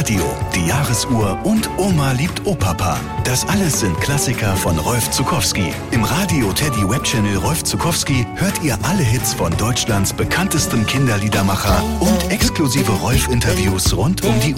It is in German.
Radio, die Jahresuhr und Oma liebt Opapa. Das alles sind Klassiker von Rolf Zuckowski. Im Radio Teddy Webchannel Rolf Zuckowski hört ihr alle Hits von Deutschlands bekanntestem Kinderliedermacher und exklusive Rolf-Interviews rund um die